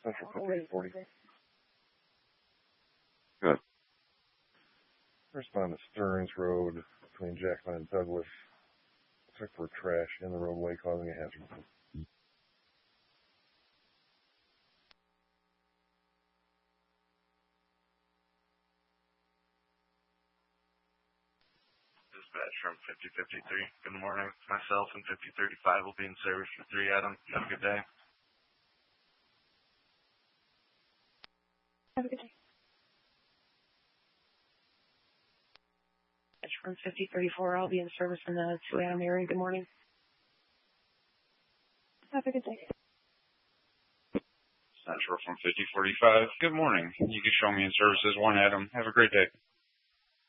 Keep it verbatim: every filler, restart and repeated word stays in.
Central fifty forty. Good. Respond to Stearns Road between Jackman and Douglas. Check for trash in the roadway causing a hazard. Dispatch from fifty fifty-three. Good morning. Myself and fifty thirty-five will be in service for three Adam. Have a good day. Have a good day. Dispatch from fifty thirty-four. I'll be in service in the two Adam area. Good morning. Have a good day. Central from fifty forty-five. Good morning. You can show me in services one Adam. Have a great day.